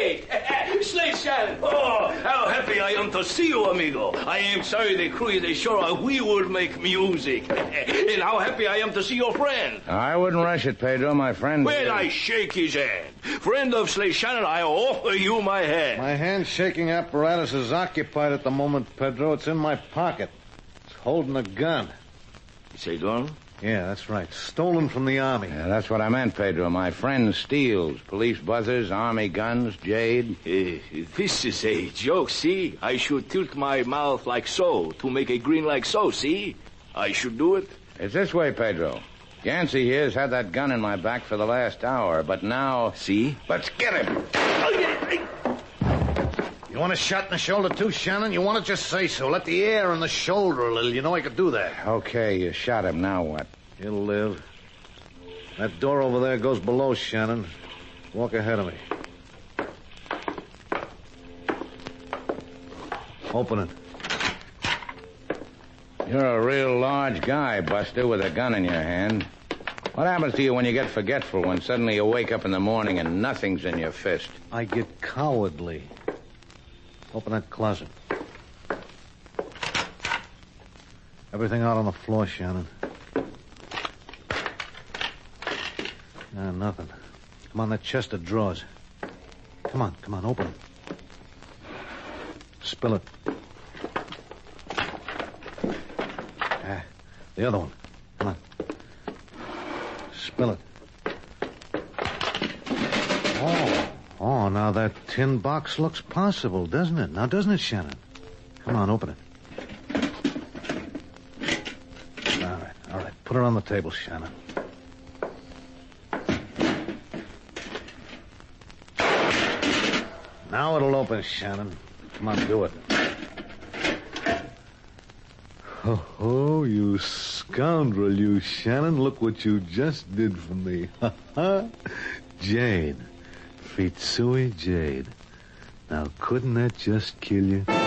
Jade. Slade Shannon. Oh, how happy I am to see you, amigo. I am sorry the crew is sure we will make music. And how happy I am to see your friend. I wouldn't rush it, Pedro, my friend. When I shake his hand. Friend of Slade Shannon, I offer you my hand. My hand-shaking apparatus is occupied at the moment, Pedro. It's in my pocket. It's holding a gun. You say gun? Yeah, that's right. Stolen from the Army. Yeah, that's what I meant, Pedro. My friend steals police buzzers, Army guns, Jade. This is a joke, see? I should tilt my mouth like so to make a grin like so, see? I should do it. It's this way, Pedro. Yancey here's had that gun in my back for the last hour, but now... See? Let's get him. You want a shot in the shoulder, too, Shannon? You want to just say so. Let the air in the shoulder a little. You know I could do that. Okay, you shot him. Now what? He'll live. That door over there goes below, Shannon. Walk ahead of me. Open it. You're a real large guy, Buster, with a gun in your hand. What happens to you when you get forgetful, when suddenly you wake up in the morning and nothing's in your fist? I get cowardly. Open that closet. Everything out on the floor, Shannon. Nothing. Come on, that chest of drawers. Come on, open it. Spill it. The other one. Come on. Spill it. Oh, now that tin box looks possible, doesn't it? Now, doesn't it, Shannon? Come on, open it. All right. Put it on the table, Shannon. Now it'll open, Shannon. Come on, do it. Oh, you scoundrel, you, Shannon. Look what you just did for me. Jade. Fitsui Jade. Now, couldn't that just kill you?